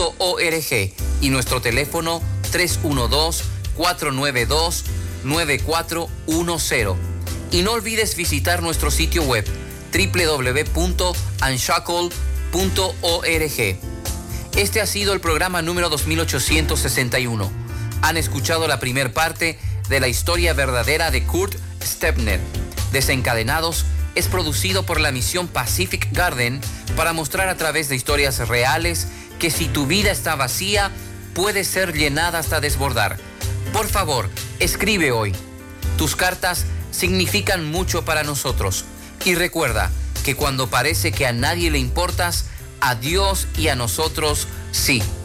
y nuestro teléfono 312-492-9410. Y no olvides visitar nuestro sitio web www.unshackle.org. Este ha sido el programa número 2861. Han escuchado la primera parte de la historia verdadera de Kurt Stepner. Desencadenados es producido por la misión Pacific Garden para mostrar a través de historias reales que si tu vida está vacía, puede ser llenada hasta desbordar. Por favor, escribe hoy. Tus cartas significan mucho para nosotros. Y recuerda que cuando parece que a nadie le importas, a Dios y a nosotros sí.